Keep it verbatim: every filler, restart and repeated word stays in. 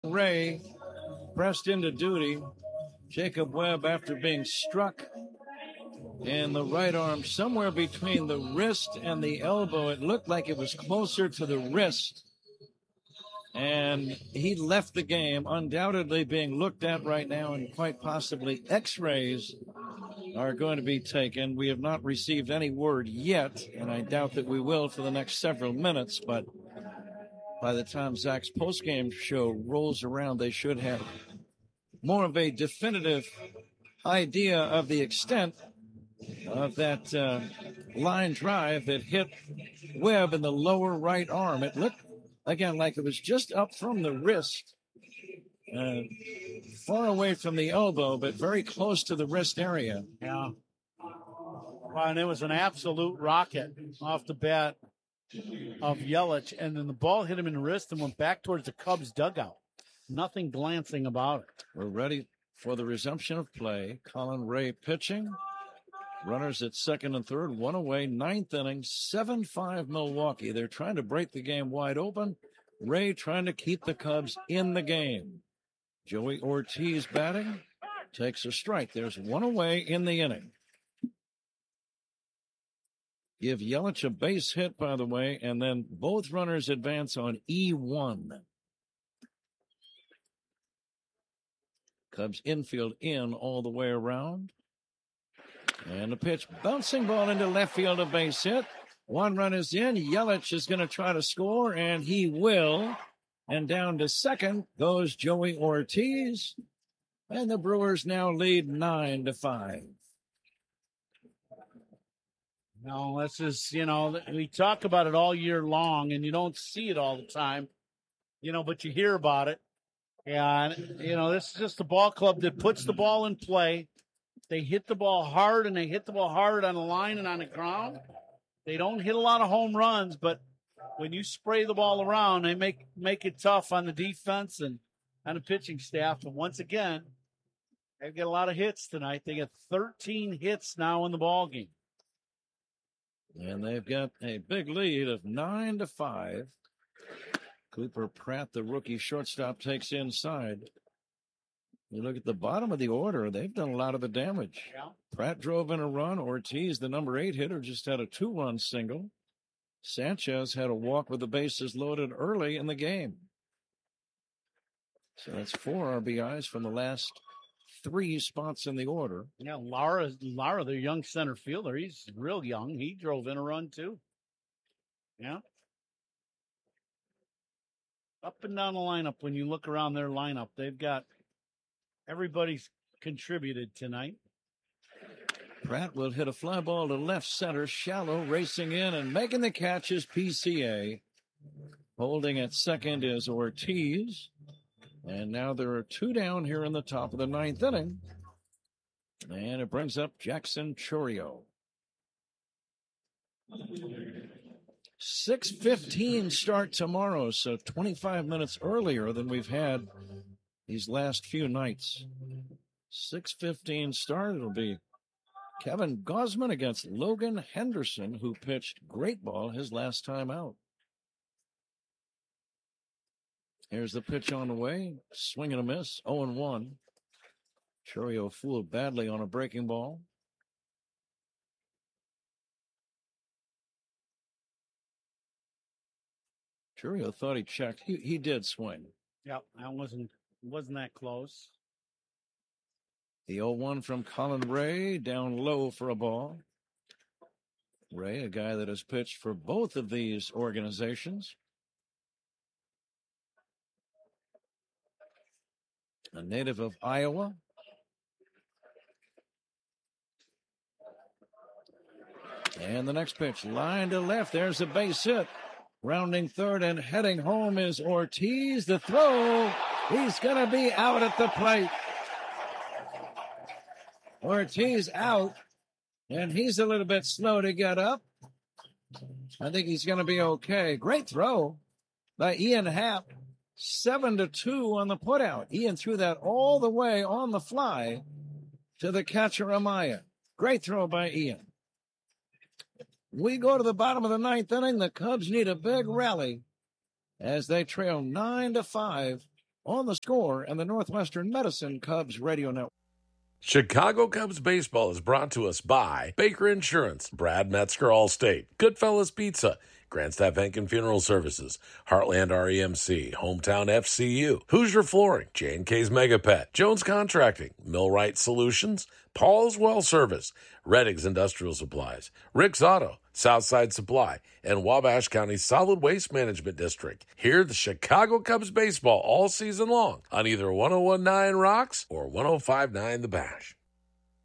Ray pressed into duty. Jacob Webb, after being struck in the right arm, somewhere between the wrist and the elbow, it looked like it was closer to the wrist. And he left the game, undoubtedly being looked at right now, and quite possibly x-rays are going to be taken. We have not received any word yet, and I doubt that we will for the next several minutes, but by the time Zach's postgame show rolls around, they should have more of a definitive idea of the extent of that uh, line drive that hit Webb in the lower right arm. It looked, again, like it was just up from the wrist, uh, far away from the elbow, but very close to the wrist area. Yeah. Well, and it was an absolute rocket off the bat of Yelich, and then the ball hit him in the wrist and went back towards the Cubs dugout. Nothing glancing about it. We're ready for the resumption of play. Colin Ray pitching. Runners at second and third, one away, ninth inning, seven five Milwaukee. They're trying to break the game wide open. Ray trying to keep the Cubs in the game. Joey Ortiz batting, takes a strike. There's one away in the inning. Give Yelich a base hit, by the way, and then both runners advance on E one. Cubs infield in all the way around. And the pitch, bouncing ball into left field, a base hit. One run is in. Yelich is going to try to score, and he will. And down to second goes Joey Ortiz. And the Brewers now lead nine to five. No, this is, you know, we talk about it all year long, and you don't see it all the time, you know, but you hear about it. And, you know, this is just a ball club that puts the ball in play. They hit the ball hard, and they hit the ball hard on the line and on the ground. They don't hit a lot of home runs, but when you spray the ball around, they make make it tough on the defense and on the pitching staff. And once again, they've got a lot of hits tonight. They got thirteen hits now in the ball game. And they've got a big lead of nine to five. Cooper Pratt, the rookie shortstop, takes inside. You look at the bottom of the order, they've done a lot of the damage. Yeah. Pratt drove in a run. Ortiz, the number eight hitter, just had a two-run single. Sanchez had a walk with the bases loaded early in the game. So that's four R B Is from the last three spots in the order. Yeah, Lara, Lara, their young center fielder, he's real young. He drove in a run, too. Yeah. Up and down the lineup, when you look around their lineup, they've got everybody's contributed tonight. Pratt will hit a fly ball to left center, shallow, racing in and making the catch is P C A. Holding at second is Ortiz. And now there are two down here in the top of the ninth inning. And it brings up Jackson Chourio. six fifteen start tomorrow, so twenty-five minutes earlier than we've had these last few nights. six fifteen start. It'll be Kevin Gausman against Logan Henderson, who pitched great ball his last time out. Here's the pitch on the way. Swing and a miss. oh and one. Chourio fooled badly on a breaking ball. Chourio thought he checked. He, he did swing. Yep, that wasn't wasn't that close. The oh one from Colin Ray, down low for a ball. Ray, a guy that has pitched for both of these organizations. A native of Iowa. And the next pitch, line to left. There's a base hit. Rounding third and heading home is Ortiz. The throw. He's going to be out at the plate. Ortiz out. And he's a little bit slow to get up. I think he's going to be okay. Great throw by Ian Happ. Seven to two on the putout. Ian threw that all the way on the fly to the catcher Amaya. Great throw by Ian. We go to the bottom of the ninth inning. The Cubs need a big rally as they trail nine to five on The Score and the Northwestern Medicine Cubs Radio Network. Chicago Cubs baseball is brought to us by Baker Insurance, Brad Metzger Allstate, Goodfellas Pizza, Grandstaff Henkin Funeral Services, Heartland R E M C, Hometown F C U, Hoosier Flooring, J and K's Megapet, Jones Contracting, Millwright Solutions, Paul's Well Service, Redding's Industrial Supplies, Rick's Auto, Southside Supply, and Wabash County Solid Waste Management District. Hear the Chicago Cubs baseball all season long on either one oh one point nine Rocks or one oh five point nine The Bash.